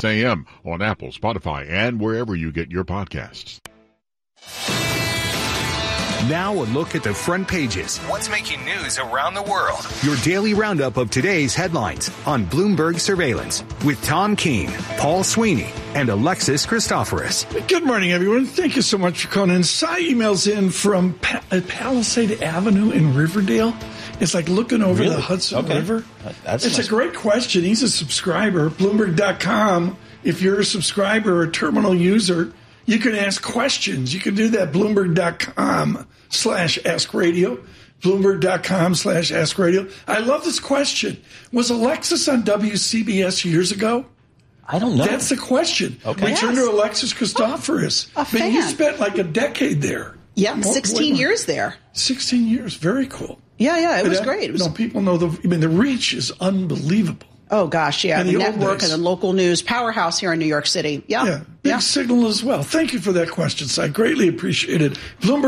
a.m. on Apple, Spotify, and wherever you get your podcasts. Now a look at the front pages. What's making news around the world? Your daily roundup of today's headlines on Bloomberg Surveillance with Tom Keene, Paul Sweeney, and Alexis Christoforous. Good morning, everyone. Thank you so much for calling in. Cy emails in from Palisade Avenue in Riverdale. It's like looking over the Hudson River. It's a great question. He's a subscriber. Bloomberg.com. If you're a subscriber or a terminal user, you can ask questions. You can do that. Bloomberg.com/AskRadio. Bloomberg.com/AskRadio. I love this question. Was Alexis on WCBS years ago? I don't know. That's the question. Okay. We turn to Alexis Christoforous. A fan. You spent like a decade there. Yeah, 16 years there. 16 years. Very cool. Yeah, it was great. People know the reach is unbelievable. Oh, gosh, yeah. And the network and the local news powerhouse here in New York City. Yeah. Big signal as well. Thank you for that question, Si. Greatly appreciated.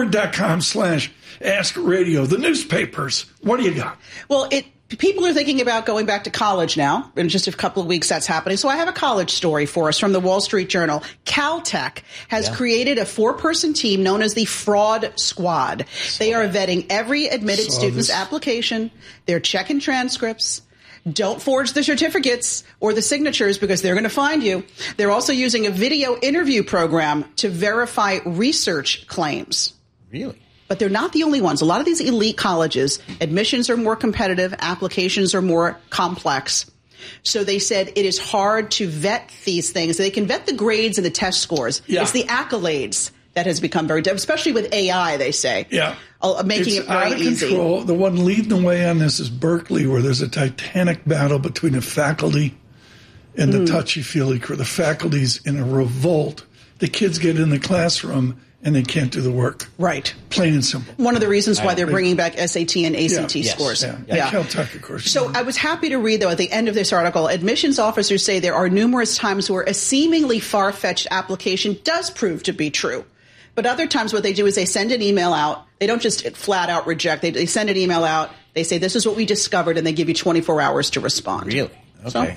Bloomberg.com/AskRadio. The newspapers. What do you got? Well, people are thinking about going back to college now. In just a couple of weeks, that's happening. So I have a college story for us from the Wall Street Journal. Caltech has created a 4-person team known as the Fraud Squad. They are vetting every admitted student's application. They're checking transcripts. Don't forge the certificates or the signatures because they're going to find you. They're also using a video interview program to verify research claims. Really? But they're not the only ones. A lot of these elite colleges, admissions are more competitive, applications are more complex. So they said it is hard to vet these things. They can vet the grades and the test scores. Yeah. It's the accolades that has become very difficult, especially with AI, they say. Yeah. Making it very easy. Control. The one leading the way on this is Berkeley, where there's a titanic battle between the faculty and the touchy-feely crew. The faculty's in a revolt. The kids get in the classroom and they can't do the work. Right. Plain and simple. One of the reasons why they're bringing back SAT and ACT scores. Yeah. Caltech, of course. So I was happy to read, though, at the end of this article, admissions officers say there are numerous times where a seemingly far-fetched application does prove to be true. But other times what they do is they send an email out. They don't just flat out reject. They send an email out. They say, this is what we discovered, and they give you 24 hours to respond. Really? Okay.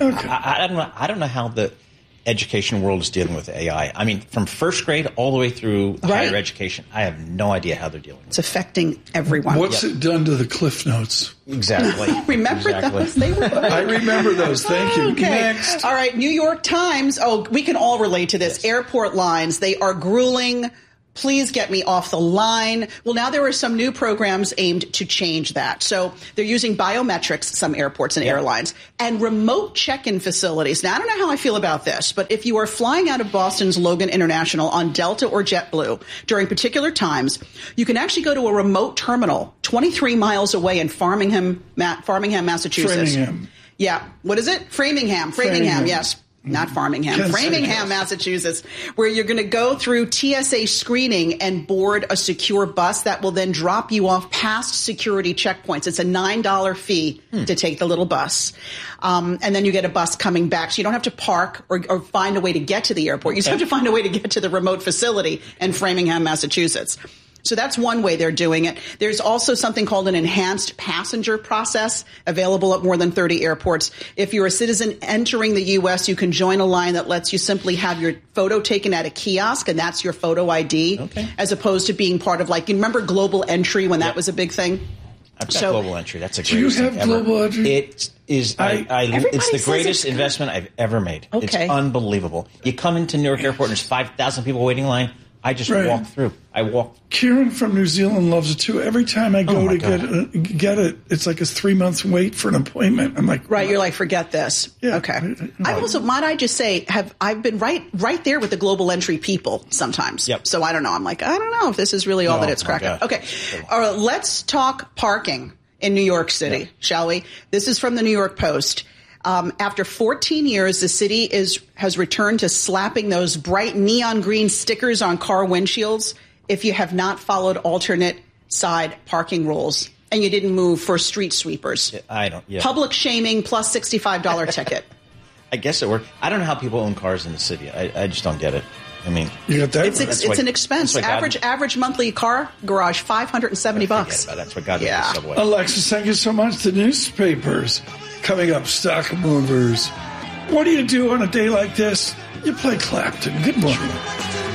I don't know how the education world is dealing with AI. I mean, from first grade all the way through higher education, I have no idea how they're dealing with it. It's affecting everyone. What's it done to the Cliff Notes? Exactly. Remember those? They were I remember those. Thank you. Okay. Next. All right. New York Times. Oh, we can all relate to this. Yes. Airport lines. They are grueling. Please get me off the line. Well, now there are some new programs aimed to change that. So they're using biometrics, some airports and airlines, and remote check-in facilities. Now, I don't know how I feel about this, but if you are flying out of Boston's Logan International on Delta or JetBlue during particular times, you can actually go to a remote terminal 23 miles away in Framingham, Massachusetts. Framingham. Yeah. What is it? Framingham, yes. Not Framingham, Framingham, Massachusetts, where you're going to go through TSA screening and board a secure bus that will then drop you off past security checkpoints. It's a $9 fee to take the little bus. And then you get a bus coming back. So you don't have to park or find a way to get to the airport. You just have to find a way to get to the remote facility in Framingham, Massachusetts. So that's one way they're doing it. There's also something called an enhanced passenger process available at more than 30 airports. If you're a citizen entering the U.S., you can join a line that lets you simply have your photo taken at a kiosk, and that's your photo ID, as opposed to being part of, like, you remember Global Entry when that was a big thing? I've got Global Entry. That's a great thing. Do you have Global Entry? It is. It's the greatest investment I've ever made. Okay. It's unbelievable. You come into Newark Airport and there's 5,000 people waiting in line. I just walk through. Kieran from New Zealand loves it too. Every time I go to get it, it's like a 3 months wait for an appointment. I'm like, you're like, forget this. Yeah. Okay. I also, might I just say, I've been right there with the Global Entry people sometimes. Yep. So I don't know. I'm like, I don't know if this is really all that it's cracked up. Okay. All right. Let's talk parking in New York City, shall we? This is from the New York Post. After 14 years, the city has returned to slapping those bright neon green stickers on car windshields if you have not followed alternate side parking rules and you didn't move for street sweepers. Public shaming plus $65 ticket. I guess it worked. I don't know how people own cars in the city. I just don't get it. I mean, it's an expense. Average monthly car garage, $570. That's what got me the subway. Alexis, thank you so much. The newspapers. Coming up, stock movers. What do you do on a day like this? You play Clapton. Good morning.